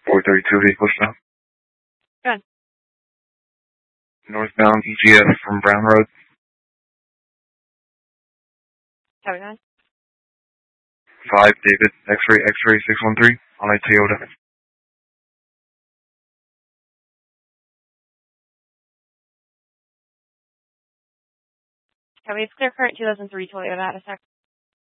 432 vehicle stop. Good. Northbound EGF from Brown Road. Copy that. 5 David X-ray 613 on a Toyota. Copy. It's clear current 2003 Toyota Atlas.